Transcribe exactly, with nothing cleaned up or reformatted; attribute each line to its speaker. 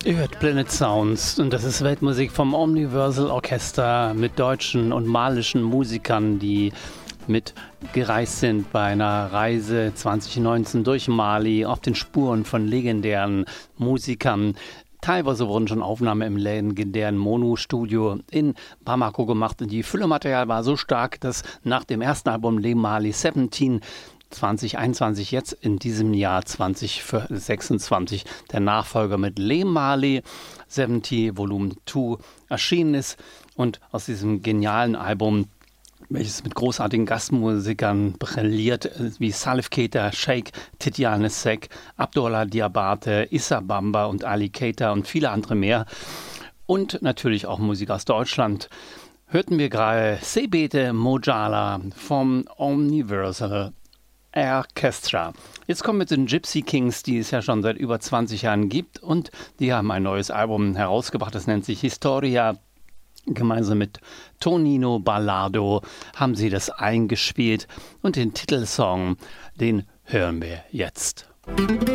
Speaker 1: Ihr hört Planet Sounds und das ist Weltmusik vom Omniversal Orchester mit deutschen und malischen Musikern, die mitgereist sind bei einer Reise zwanzig neunzehn durch Mali auf den Spuren von legendären Musikern. Teilweise wurden schon Aufnahmen im legendären Mono-Studio in Bamako gemacht und die Fülle Material war so stark, dass nach dem ersten Album Le Mali siebzehn zwanzig einundzwanzig, jetzt in diesem Jahr zwanzig sechsundzwanzig, der Nachfolger mit Le Mali siebzig Volume zwei erschienen ist. Und aus diesem genialen Album, welches mit großartigen Gastmusikern brilliert, wie Salif Keita, Sheikh Tidiane Seck, Abdullah Diabate, Issa Bamba und Ali Keita und viele andere mehr. Und natürlich auch Musik aus Deutschland. Hörten wir gerade Sebete Mojala vom Omniversal Orchestra. Jetzt kommen wir zu den Gypsy Kings, die es ja schon seit über zwanzig Jahren gibt, und die haben ein neues Album herausgebracht, das nennt sich Historia. Gemeinsam mit Tonino Ballardo haben sie das eingespielt und den Titelsong, den hören wir jetzt.